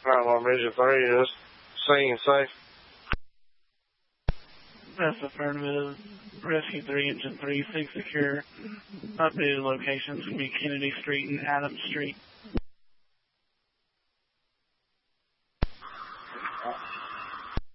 Mission 3 is staying safe. That's affirmative. Rescue 3, Engine 3, 6 secure. Updated locations will be Kennedy Street and Adams Street.